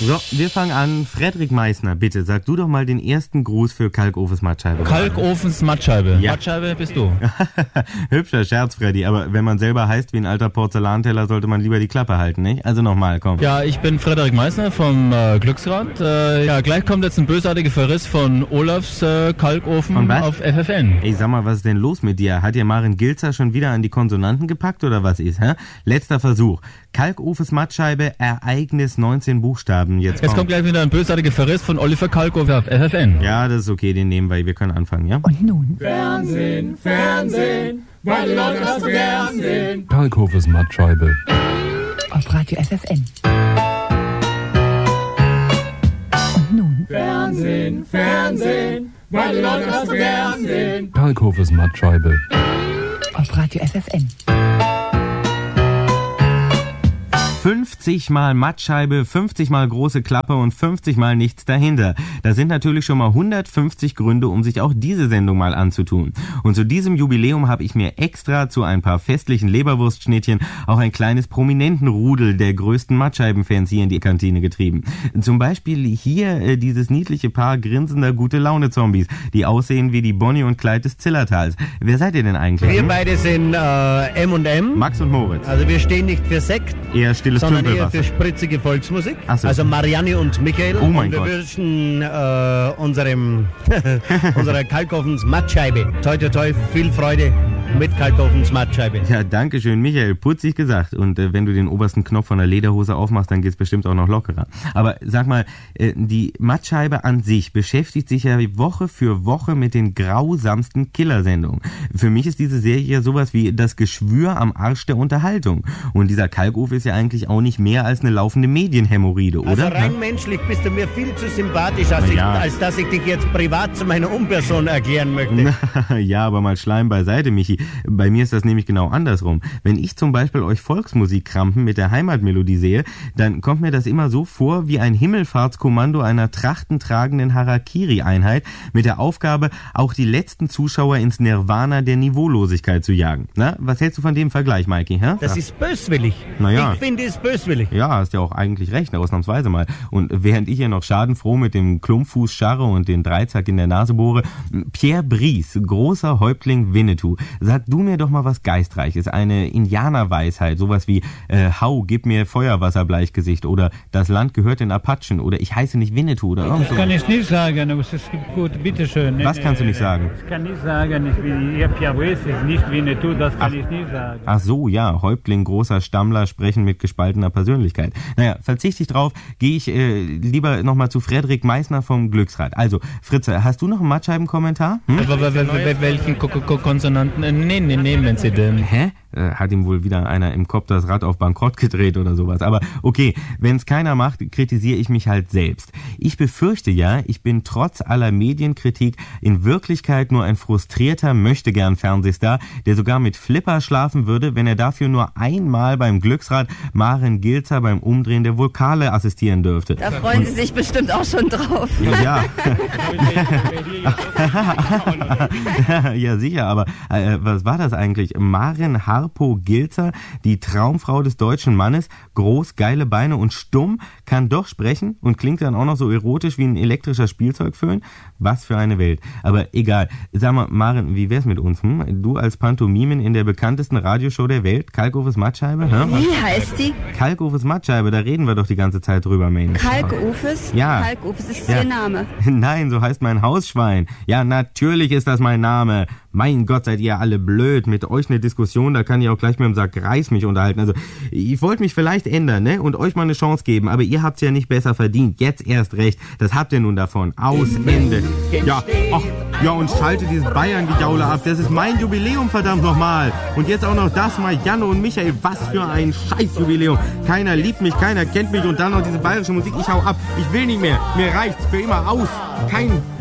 So, wir fangen an. Frederik Meissner, bitte, sag du doch mal den ersten Gruß für Kalkofens Mattscheibe. Kalkofens Mattscheibe. Ja. Mattscheibe bist du. Hübscher Scherz, Freddy, aber wenn man selber heißt wie ein alter Porzellanteller, sollte man lieber die Klappe halten, nicht? Also nochmal, komm. Ja, ich bin Frederik Meissner vom Glücksrad. Gleich kommt jetzt ein bösartiger Verriss von Olafs Kalkofen auf FFN. Ey, sag mal, was ist denn los mit dir? Hat dir Maren Gilzer schon wieder an die Konsonanten gepackt oder was ist, hä? Letzter Versuch. Kalkofens Mattscheibe, Ereignis 19 Buchstaben. Jetzt kommt gleich wieder ein bösartiger Verriss von Oliver Kalkofe auf FFN. Ja, das ist okay, den nehmen wir. Wir können anfangen, ja? Und nun? Fernsehen, weil die Leute das so gern sehen. Kalkofens Mattscheibe. Auf Radio FFN. Und nun? Fernsehen, weil die Leute das so gern sehen. Kalkofens Mattscheibe. Auf Radio FFN. 50 mal Mattscheibe, 50 mal große Klappe und 50 mal nichts dahinter. Das sind natürlich schon mal 150 Gründe, um sich auch diese Sendung mal anzutun. Und zu diesem Jubiläum habe ich mir extra zu ein paar festlichen Leberwurstschnittchen auch ein kleines Prominentenrudel der größten Mattscheibenfans hier in die Kantine getrieben. Zum Beispiel hier dieses niedliche Paar grinsender Gute-Laune-Zombies, die aussehen wie die Bonnie und Clyde des Zillertals. Wer seid ihr denn eigentlich? Wir beide sind M&M. Max und Moritz. Also wir stehen nicht für Sekt, Eher stilles sondern eher Tümpelwasser. für spritzige Volksmusik. Ach so. Also Marianne und Michael. Oh mein und wir Gott. wünschen unserer Kalkofens Mattscheibe. Toi, toi, toi, viel Freude mit Kalkofens Mattscheibe. Ja, danke schön, Michael. Putzig gesagt. Und wenn du den obersten Knopf von der Lederhose aufmachst, dann geht's bestimmt auch noch lockerer. Aber sag mal, die Mattscheibe an sich beschäftigt sich ja Woche für Woche mit den grausamsten Killersendungen. Für mich ist diese Serie ja sowas wie das Geschwür am Arsch der Unterhaltung. Und dieser Kalkofe ist ja eigentlich auch nicht mehr als eine laufende Medienhämorrhoide, oder? Also rein menschlich bist du mir viel zu sympathisch, als dass ich dich jetzt privat zu meiner Unperson erklären möchte. Ja, aber mal Schleim beiseite, Michi. Bei mir ist das nämlich genau andersrum. Wenn ich zum Beispiel euch Volksmusikkrampen mit der Heimatmelodie sehe, dann kommt mir das immer so vor wie ein Himmelfahrtskommando einer trachtentragenden Harakiri-Einheit mit der Aufgabe, auch die letzten Zuschauer ins Nirvana der Niveaulosigkeit zu jagen. Na, was hältst du von dem Vergleich, Mikey? Hä? Das ist böswillig. Naja. Ich finde es böswillig. Ja, hast ja auch eigentlich recht, ausnahmsweise mal. Und während ich hier noch schadenfroh mit dem Klumpfuß scharre und den Dreizack in der Nase bohre, Pierre Brice, großer Häuptling Winnetou, sag du mir doch mal was Geistreiches, eine Indianerweisheit, sowas wie Hau, gib mir Feuerwasser, Bleichgesicht, oder das Land gehört den Apachen, oder ich heiße nicht Winnetou, oder irgend so. Das kann ich nicht sagen, aber es ist gut, bitteschön. Was kannst du nicht sagen? Ich kann nicht sagen, Pierre Brice ist nicht Winnetou, das kann ich nicht sagen. Ach so, ja, Häuptling, großer Stammler, sprechen mit gespaltener Persönlichkeit. Naja, verzichte ich drauf, gehe ich lieber nochmal zu Frederik Meissner vom Glücksrad. Also, Fritze, hast du noch einen Mattscheiben-Kommentar? Welchen Konsonanten nehmen Sie denn? Hä? Hat ihm wohl wieder einer im Kopf das Rad auf Bankrott gedreht oder sowas. Aber okay, wenn es keiner macht, kritisiere ich mich halt selbst. Ich befürchte ja, ich bin trotz aller Medienkritik in Wirklichkeit nur ein frustrierter Möchtegern-Fernsehstar, der sogar mit Flipper schlafen würde, wenn er dafür nur einmal beim Glücksrad Maren Gilzer beim Umdrehen der Vokale assistieren dürfte. Da freuen Sie sich bestimmt auch schon drauf. Ja. Ja, sicher, aber was war das eigentlich? Maren Harpo Gilzer, die Traumfrau des deutschen Mannes, groß, geile Beine und stumm, kann doch sprechen und klingt dann auch noch so erotisch wie ein elektrischer Spielzeugföhn. Was für eine Welt. Aber egal. Sag mal, Maren, wie wär's mit uns? Du als Pantomimen in der bekanntesten Radioshow der Welt, Kalkofens Mattscheibe? Wie heißt die? Kalkofens Mattscheibe, da reden wir doch die ganze Zeit drüber, Mensch. Kalkofes? Ja. Kalkofes ist Ja. Ihr Name. Nein, so heißt mein Hausschwein. Ja, natürlich ist das mein Name. Mein Gott, seid ihr alle blöd. Mit euch eine Diskussion, da kann ich auch gleich mit dem Sack Reis mich unterhalten. Also, ich wollte mich vielleicht ändern, ne? Und euch mal eine Chance geben. Aber ihr habt's ja nicht besser verdient. Jetzt erst recht. Das habt ihr nun davon. Aus, Ende. Ja, ach, ja, und schalte dieses Bayern-Gejaule ab. Das ist mein Jubiläum, verdammt nochmal. Und jetzt auch noch das mal, Janne und Michael. Was für ein Scheißjubiläum. Keiner liebt mich, keiner kennt mich. Und dann noch diese bayerische Musik. Ich hau ab. Ich will nicht mehr. Mir reicht's für immer aus. Kein